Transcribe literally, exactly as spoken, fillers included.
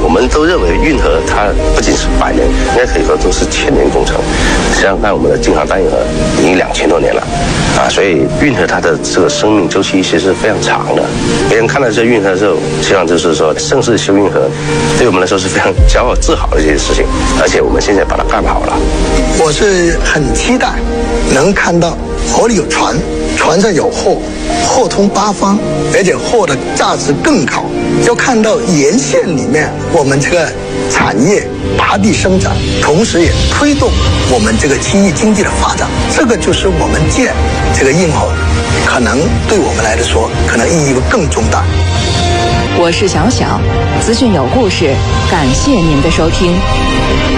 们都认为运河它不仅是百年，应该可以说都是千年工程。想想看，我们的京杭大运河已经两千多年了，啊，所以运河它的这个生命周期其实非常长的。别人看到这运河的时候，实际上就是说盛世修运河，对我们来说是非常骄傲自豪的一件事情，而且我们现在把它干好了。 我是很期待能看到河里有船，船上有货，货通八方，而且货的价值更高。要看到沿线里面我们这个产业拔地生长，同时也推动我们这个区域经济的发展，这个就是我们建这个运河可能对我们来说可能意义会更重大。 我是小小，资讯有故事，感谢您的收听。